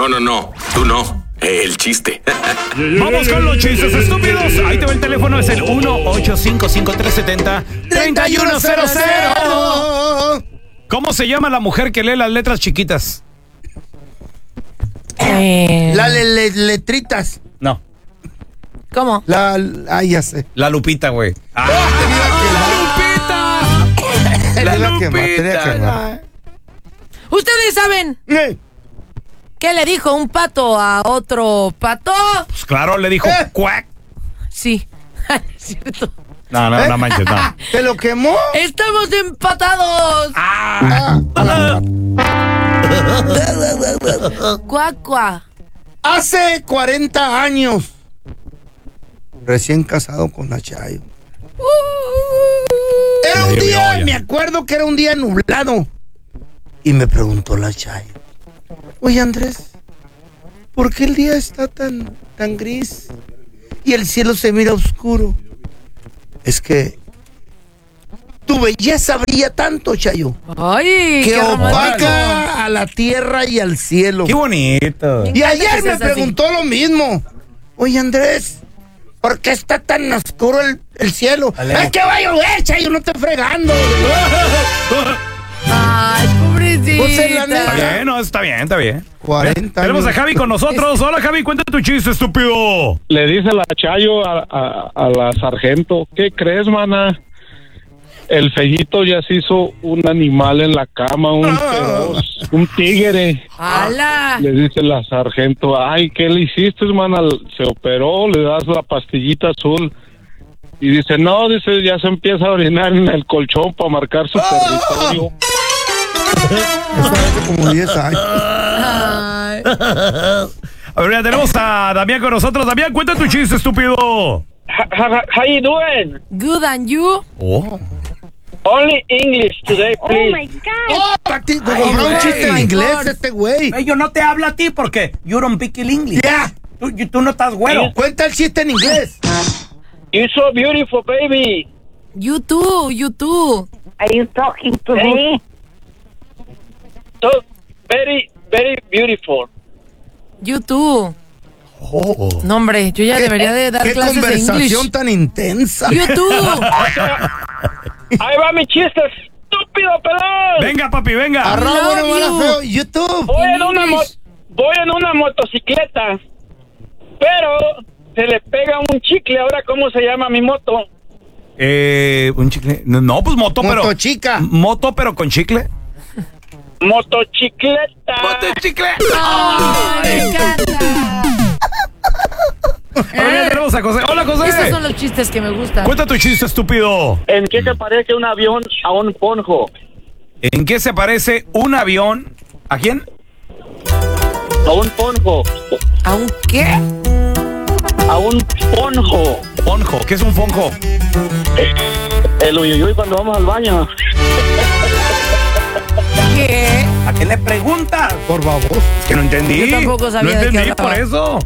No. Tú no. El chiste. Vamos con los chistes estúpidos. Ahí te va el teléfono, es el 1-855-370-3100. ¿Cómo se llama la mujer que lee las letras chiquitas? Las letritas. No. ¿Cómo? Ya sé. La Lupita, güey. La Lupita. ¿Ustedes saben qué le dijo un pato a otro pato? Pues claro, le dijo cuac. Sí, es cierto. No manches, no. ¿Te lo quemó? ¡Estamos empatados! Cuac. Hace 40 años. Recién casado con la Chayo. Era un día, me acuerdo que era un día nublado. Y me preguntó la Chayo: oye, Andrés, ¿por qué el día está tan gris y el cielo se mira oscuro? Es que tu belleza brilla tanto, Chayo, ¡ay! que qué opaca a la tierra y al cielo. ¡Qué bonito! Y ayer me preguntó lo mismo. Oye, Andrés, ¿por qué está tan oscuro el cielo? Es que va a llover, Chayo, no te fregando. ¡Ay, pobrecita! Pues en la neta. Está bien, no, está bien. 40 Tenemos a años. Javi con nosotros. Hola, Javi, cuenta tu chiste, estúpido. Le dice la Chayo a la sargento: ¿qué crees, mana? El Fellito ya se hizo un animal en la cama, un feroz, un tigre. ¡Hala! Le dice la sargento: ay, ¿qué le hiciste, mana? Se operó, le das la pastillita azul. Y dice: no, dice, ya se empieza a orinar en el colchón para marcar su territorio. Eso hace como 10 años. Ay. A ver, ya tenemos a Damián con nosotros. Damián, cuenta tu chiste, estúpido. How you doing? Good and you? Oh. Only English today, please. Oh my God. ¡Oh, Pati! Compró un chiste en inglés este güey. Yo no te hablo a ti porque you don't speak English. Ya. Tú no estás güero. Cuenta el chiste en inglés. You're so beautiful, baby. You too. Are you talking to me? So very, very beautiful. You too. No, hombre, yo ya debería de dar ¿Qué clases de conversación English. tan intensa? You too. Ahí va mi chiste, estúpido pelón. Venga, papi, venga. Arroba Love no you. feo. YouTube. Voy English. en una motocicleta, pero se le pega un chicle. Ahora, ¿cómo se llama mi moto? Un chicle. No, pues moto, pero. Motochica. Moto, pero con chicle. Motocicleta. Chicle. Ay, me encanta. Ahora tenemos a José. Hola, Esos José. son los chistes que me gustan. Cuenta tu chiste, estúpido. ¿En qué se parece un avión a un ponjo? ¿En qué se parece un avión? ¿A quién? A un ponjo. ¿A un qué? A un ponjo. Fonjo. ¿Qué es un fonjo? El uyuyuy cuando vamos al baño. ¿Qué? ¿A qué le preguntas? Por favor. Es que no entendí. Yo tampoco sabía no de qué entendí hablaba. por eso.